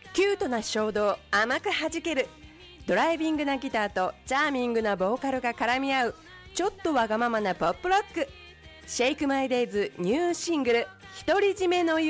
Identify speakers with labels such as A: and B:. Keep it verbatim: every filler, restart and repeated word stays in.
A: キュートな衝動甘く弾ける、ドライビングなギターとチャーミングなボーカルが絡み合うちょっとわがままなポップロック。シェイクマイデイズニューシングル独り占めの